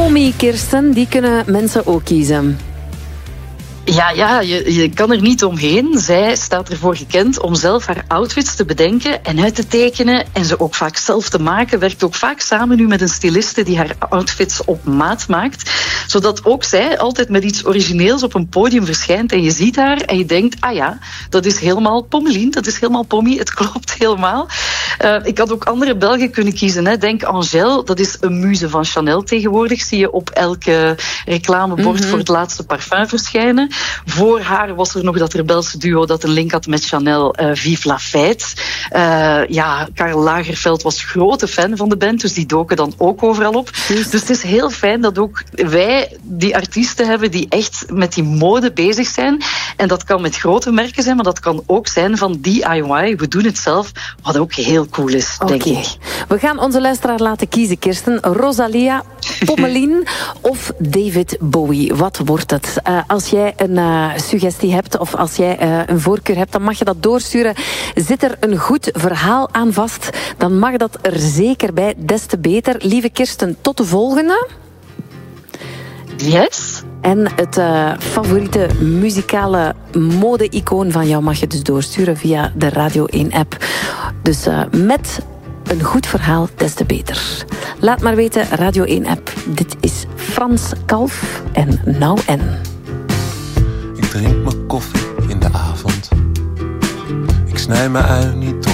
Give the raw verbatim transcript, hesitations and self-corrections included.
Pommy, Kirsten, die kunnen mensen ook kiezen. Ja, ja je, je kan er niet omheen. Zij staat ervoor gekend om zelf haar outfits te bedenken en uit te tekenen en ze ook vaak zelf te maken. Werkt ook vaak samen nu met een styliste die haar outfits op maat maakt. Zodat ook zij altijd met iets origineels op een podium verschijnt en je ziet haar en je denkt, ah ja, dat is helemaal Pommelien, dat is helemaal Pommy, het klopt helemaal. Uh, ik had ook andere Belgen kunnen kiezen. Hè. Denk Angèle, dat is een muze van Chanel tegenwoordig. Zie je op elke reclamebord mm-hmm. voor het laatste parfum verschijnen. Voor haar was er nog dat rebelse duo dat een link had met Chanel, uh, Vive la Fête. Uh, ja, Karl Lagerfeld was grote fan van de band, dus die doken dan ook overal op. Just. Dus het is heel fijn dat ook wij die artiesten hebben die echt met die mode bezig zijn. En dat kan met grote merken zijn, maar dat kan ook zijn van D I Y. We doen het zelf, wat ook heel cool is, okay. denk ik. We gaan onze luisteraar laten kiezen, Kirsten. Rosalia, Pommelien of David Bowie. Wat wordt het? Uh, als jij een uh, suggestie hebt of als jij uh, een voorkeur hebt, dan mag je dat doorsturen. Zit er een goed verhaal aan vast, dan mag dat er zeker bij. Des te beter. Lieve Kirsten, tot de volgende. Yes. En het uh, favoriete muzikale mode-icoon van jou mag je dus doorsturen via de Radio één-app. Dus uh, met een goed verhaal, des te beter. Laat maar weten, Radio één-app. Dit is Frans Kalf en Nou En. Ik drink mijn koffie in de avond. Ik snij mijn ui niet